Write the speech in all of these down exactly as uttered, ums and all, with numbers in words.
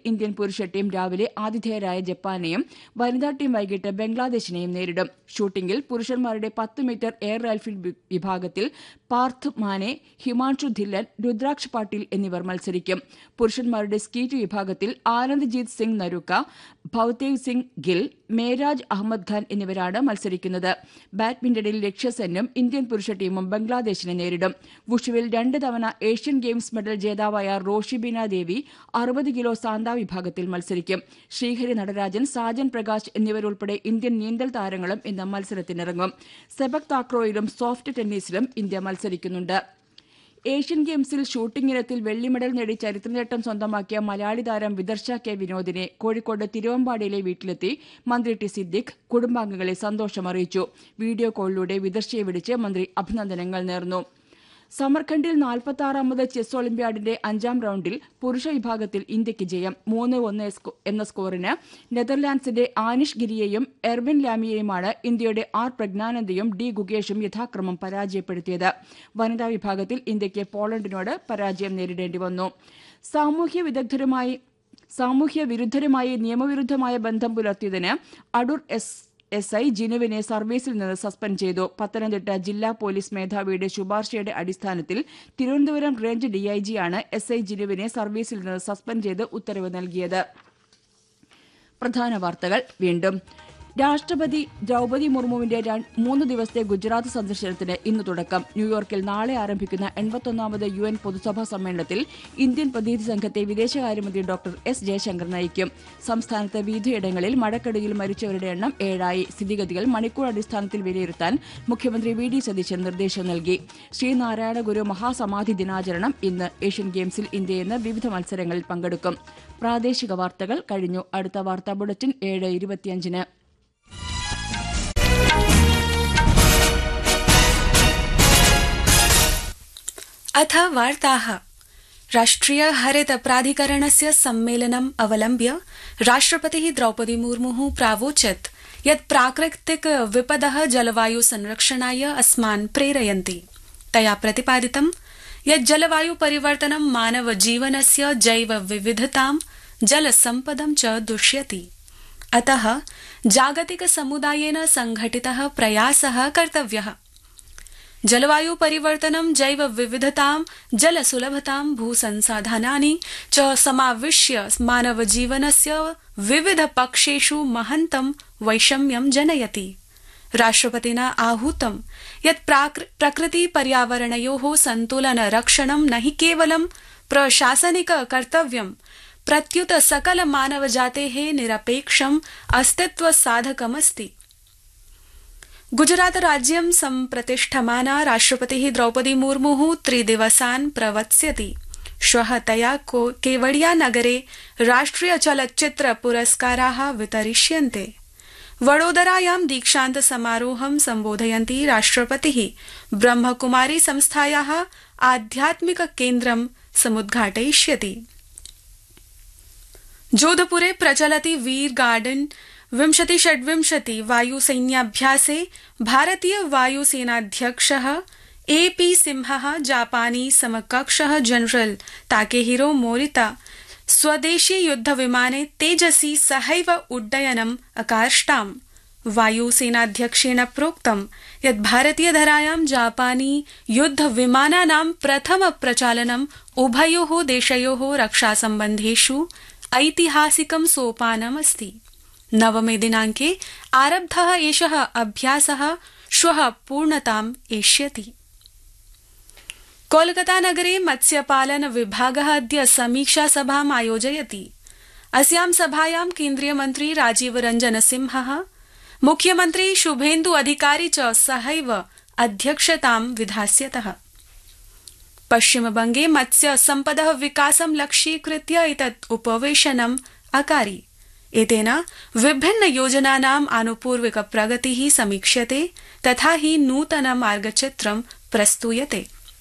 Indian പുരുഷ team രാവിലെ ആതിഥേയരായ ജപ്പാനെയും വനിതാ ടീം വൈകിട്ട് ബംഗ്ലാദേശിനെയും നേരിടും. ഷൂട്ടിംഗിൽ പുരുഷന്മാരുടെ പത്ത് മീറ്റർ എയർ റൈഫിൾ വിഭാഗത്തിൽ പാർത്ഥ് മാനെ, ഹിമാൻഷു ധില്ലൻ, രുദ്രാക്ഷ് പാട്ടീൽ എന്നിവർ മത്സരിക്കും. പുരുഷന്മാരുടെ സ്കീറ്റ് വിഭാഗത്തിൽ ആനന്ദ്ജീത് സിംഗ് നരൂക്ക, ഭൌതേവ് സിംഗ് ഗിൽ, മേരാജ് അഹമ്മദ് ഖാൻ എന്നിവരാണ് മത്സരിക്കുന്നത്. ബാഡ്മിന്റണിൽ ലക്ഷ്യസെന്നും ഇന്ത്യൻ പുരുഷ ടീമും ബംഗ്ലാദേശിനെ നേരിടും. വുഷുവിൽ രണ്ട് തവണ ഏഷ്യൻ ഗെയിംസ് മെഡൽ ജേതാവായ റോഷിബിന ദേവി അറുപത് കിലോ സാന്ത വിഭാഗത്തിൽ മത്സരിക്കും. ശ്രീഹരി നടരാജൻ, സാജൻ പ്രകാശ് എന്നിവരുൾപ്പെടെ ഇന്ത്യൻ നീന്തൽ താരങ്ങളും ഇന്ന് മത്സരത്തിനിറങ്ങും. സെപക് താക്രോയിലും സോഫ്റ്റ് ടെന്നീസിലും ഇന്ത്യ മത്സരിക്കുന്നുണ്ട്. ഏഷ്യൻ ഗെയിംസിൽ ഷൂട്ടിംഗ് ഇനത്തിൽ വെള്ളി മെഡൽ നേടി ചരിത്രനേട്ടം സ്വന്തമാക്കിയ മലയാളി താരം വിദർശ കെ വിനോദിനെ കോഴിക്കോട് തിരുവമ്പാടിയിലെ വീട്ടിലെത്തി മന്ത്രി ടി സിദ്ദിഖ് കുടുംബാംഗങ്ങളെ സന്തോഷമറിയിച്ചു. വീഡിയോ കോളിലൂടെ വിദർശയെ വിളിച്ച് മന്ത്രി അഭിനന്ദനങ്ങൾ നേർന്നു. സമർഖണ്ഡിൽ നാൽപ്പത്തിയാറാമത് ചെസ് ഒളിമ്പ്യാഡിന്റെ അഞ്ചാം റൌണ്ടിൽ പുരുഷ വിഭാഗത്തിൽ ഇന്ത്യയ്ക്ക് ജയം. മൂന്ന് ഒന്ന് എന്ന സ്കോറിന് നെതർലാൻഡ്സിന്റെ ആനിഷ് ഗിരിയെയും എർവിൻ ലാമിയെയുമാണ് ഇന്ത്യയുടെ ആർ പ്രജ്ഞാനന്ദയും ഡി ഗുഗേഷും യഥാക്രമം പരാജയപ്പെടുത്തിയത്. വനിതാ വിഭാഗത്തിൽ ഇന്ത്യയ്ക്ക് പോളണ്ടിനോട് പരാജയം നേരിടേണ്ടി വന്നു. സാമൂഹ്യ വിദഗ്ധരുമായി സാമൂഹ്യ വിരുദ്ധരുമായി നിയമവിരുദ്ധമായ ബന്ധം പുലർത്തിയതിന് അടൂർ എസ് എസ് ഐ ജിനുവിനെ സർവീസിൽ നിന്ന് സസ്പെൻഡ് ചെയ്തു. പത്തനംതിട്ട ജില്ലാ പോലീസ് മേധാവിയുടെ ശുപാർശയുടെ അടിസ്ഥാനത്തിൽ തിരുവനന്തപുരം റേഞ്ച് ഡിഐജിയാണ് എസ് ഐ ജിനുവിനെ സർവീസിൽ നിന്ന് സസ്പെൻഡ് ചെയ്ത് ഉത്തരവ് നൽകിയത്. പ്രധാന വാർത്തകൾ വീണ്ടും. രാഷ്ട്രപതി ദ്രൌപതി മുർമുവിന്റെ മൂന്ന് ദിവസത്തെ ഗുജറാത്ത് സന്ദർശനത്തിന് ഇന്ന് തുടക്കം. ന്യൂയോർക്കിൽ നാളെ ആരംഭിക്കുന്ന എൺപത്തൊന്നാമത് യു എൻ പൊതുസഭാ സമ്മേളനത്തിൽ ഇന്ത്യൻ പ്രതിനിധി സംഘത്തെ വിദേശകാര്യമന്ത്രി ഡോക്ടർ എസ് ജയശങ്കർ നയിക്കും. സംസ്ഥാനത്ത് വിവിധയിടങ്ങളിൽ മഴക്കെടുതിയിൽ മരിച്ചവരുടെ എണ്ണം ഏഴായി. സ്ഥിതിഗതികൾ മണിക്കൂർ അടിസ്ഥാനത്തിൽ വിലയിരുത്താൻ മുഖ്യമന്ത്രി വി ഡി സതീശൻ നിർദ്ദേശം നൽകി. ശ്രീനാരായണ ഗുരു മഹാസമാധി ദിനാചരണം ഇന്ന്. ഏഷ്യൻ ഗെയിംസിൽ ഇന്ത്യ ഇന്ന് വിവിധ മത്സരങ്ങളിൽ പങ്കെടുക്കും. പ്രാദേശിക വാർത്തകൾ കഴിഞ്ഞു. അടുത്ത വാർത്താ ബുള്ളറ്റിൻ ഏഴ് ഇരുപത്തിയഞ്ചിന്. अथ वार्ताः। राष्ट्रिय हरित प्राधिकरणस्य सम्मेलनम् अवलम्ब्य राष्ट्रपतिः द्रौपदी मुर्मुः प्रावोचत् यत् प्राकृतिक विपदः जलवायु संरक्षणाय अस्मान् प्रेरयन्ति। तया प्रतिपादितं यत् जलवायु परिवर्तनं मानव जीवनस्य जैव विविधतां जलसम्पदं च दुष्यति। अतः जागतिक समुदायेन संघटितः प्रयासः कर्तव्यः। जलवायु परिवर्तनं जैव विविधतां जलसुलभतां भूसंसाधनानि च समाविश्य मानव जीवनस्य विविध पक्षेषु महन्तं वैषम्यं जनयति। राष्ट्रपतिना आहूतं यत् प्रकृति पर्यावरणयोः सन्तुलन रक्षणं न हि केवलं प्रशासनिक कर्तव्यं प्रत्युत सकल मानवजातेः निरपेक्षम् अस्तित्व साधकमस्ति। गुजरात राज्यं सम्प्रतिष्ठमाना राष्ट्रपतिः द्रौपदी मुर्मुः त्रिदिवसान् प्रवत्स्यति। श्वः तया केवडिया नगरे राष्ट्रिय चलच्चित्र पुरस्काराः वितरिष्यन्ते। वडोदरायां दीक्षान्त समारोहं सम्बोधयन्ती राष्ट्रपतिः ब्रह्मकुमारी संस्थायाः आध्यात्मिक केन्द्रं समुद्घाटयिष्यति। जोधपुरे प्रचलति वीर गार्डन विंशति षड्विंशति वायुसैन्याभ्यासे भारतीय वायुसेनाध्यक्षः ए पी सिंहः जापानी समकक्षः जनरल ताकेहिरो मोरिता स्वदेशी युद्धविमाने तेजसी सहैव उड्डयनम् अकार्ष्टाम्। वायुसेनाध्यक्षेण प्रोक्तं यत् भारतीयधरायां जापानी युद्धविमानानां प्रथम प्रचालनम् उभयोः देशयोः रक्षासम्बन्धेषु ऐतिहासिकं सोपानमस्ति। नवमे दिनाङ्के आरब्धः एषः अभ्यासः श्वः पूर्णताम् एष्यति। कोलकाता नगरे मत्स्यपालन विभागः अद्य समीक्षा सभाम् आयोजयति। अस्यां सभायां केन्द्रीय मन्त्री राजीव रञ्जन सिंहः, मुख्यमन्त्री शुभेन्दु अधिकारी च सहैव अध्यक्षतां विधास्यतः। पश्चिमबंगे मत्स्य सम्पदः विकासं लक्ष्यीकृत्य एतत् उपवेशनम् अकारि। एतेन विभिन्न योजनानाम् आनुपूर्विक प्रगतिः समीक्ष्यते तथा हि नूतन मार्गचित्रं प्रस्तूयते।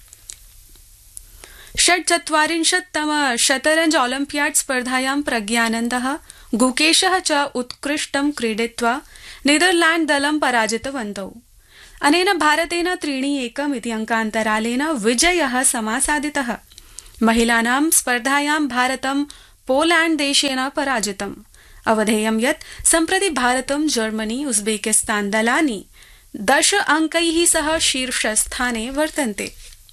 षड्चत्वारिंशत्तम शतरंज ओलम्पियाड स्पर्धायां प्रज्ञानन्दः गुकेशः च उत्कृष्टं क्रीडित्वा नीदरलैंड दलं पराजितवन्तौ। अनेन भारतेन त्रीणि एकम् इति अंकान्तरालेन विजयः समासादितः। महिलानां स्पर्धायां भारतं पोलैंड देशेन पराजितम्। अवधेयं यत् सम्प्रति भारतं जर्मनी उज्बेकिस्तान दलानि दश अंकैः सह शीर्षस्थाने वर्तन्ते।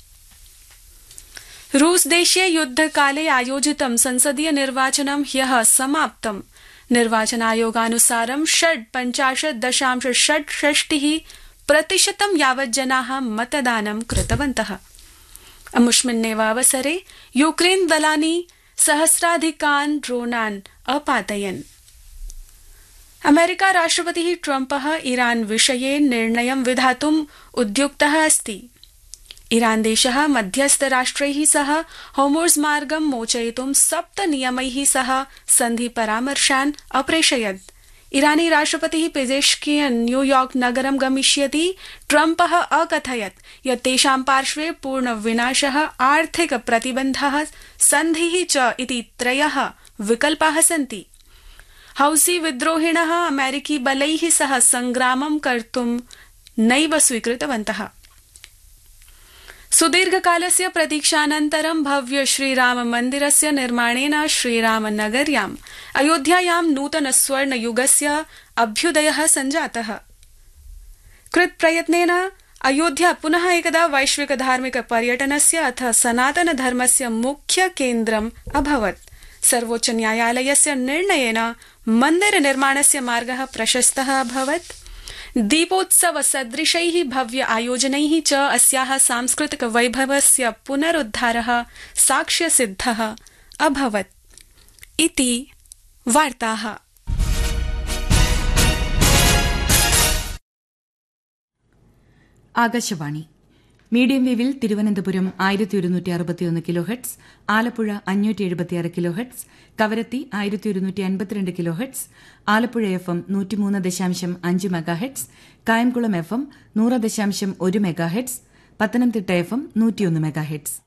रूसदेशीय युद्धकाले आयोजितं संसदीय निर्वाचनं ह्यः समाप्तम्। निर्वाचनायोगानुसारं षड् पञ्चाशत् दशांश षट् षष्टिः प्रतिशतं यावत् जनाः मतदानं कृतवन्तः। अमुष्मिन्नेव अवसरे यूक्रेन दलानि सहस्राधिकान् ड्रोनान् अपातयन्। अमेरिका राष्ट्रपतिः ट्रम्पः ईरान विषये निर्णयं विधातुम् उद्युक्तः अस्ति। ईरान देशः मध्यस्थराष्ट्रैः सह होर्मुज़ मार्गं मोचयितुं सप्त नियमैः सह सन्धि परामर्शान् अप्रेषयत्। ईरानी राष्ट्रपतिः पेजेश्कियन् न्यूयॉर्क नगरं गमिष्यति। ट्रम्पः अकथयत् यत् तेषां पार्श्वे पूर्णविनाशः, आर्थिक प्रतिबन्धः, सन्धिः च इति त्रयः विकल्पाः सन्ति। हौसी विद्रोहिणः अमेरिकी बलैः सह संग्रामं कर्तुं नैव स्वीकृतवन्तः। सुदीर्घकालस्य प्रतीक्षानन्तरं भव्य श्रीराम मन्दिरस्य निर्माणेन श्रीरामनगर्याम् अयोध्यायां नूतन स्वर्णयुगस्य अभ्युदयः सञ्जातः। कृतप्रयत्नेन अयोध्या पुनः एकदा वैश्विक धार्मिक पर्यटनस्य अथ सनातन धर्मस्य मुख्य केन्द्रम् अभवत्। सर्वोच्च न्यायालयस्य निर्णयेन मन्दिर निर्माणस्य मार्गः प्रशस्तः अभवत्। दीपोत्सव सदृशैः भव्य आयोजनैः च अस्याः सांस्कृतिक वैभवस्य पुनरुद्धारः साक्ष्यसिद्धः अभवत् इति वार्ताः। ആകാശവാണി മീഡിയം വേവിൽ തിരുവനന്തപുരം ആയിരത്തി ഒരുന്നൂറ്റി അറുപത്തിയൊന്ന് കിലോ ഹെഡ്സ്, ആലപ്പുഴ അഞ്ഞൂറ്റി എഴുപത്തിയാറ് കിലോ ഹെഡ്സ്, കവരത്തി ആയിരത്തി ഒരുന്നൂറ്റി അൻപത്തിരണ്ട് kilo heads, Alappuzha F M നൂറ്റിമൂന്ന് ദശാംശം അഞ്ച് mega heads, Kayamkulam F M നൂറ് ദശാംശം ഒരു mega heads, Pathanamthitta F M നൂറ്റിയൊന്ന് മെഗാ ഹെഡ്സ്.